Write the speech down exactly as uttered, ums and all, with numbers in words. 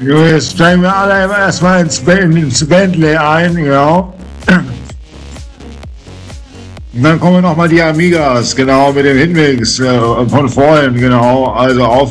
Jo, jetzt steigen wir alle erstmal ins, Ben- ins Bentley ein, genau. Und dann kommen nochmal die Amigas, genau, mit dem Hinwegs äh, von vorhin, genau. Also auf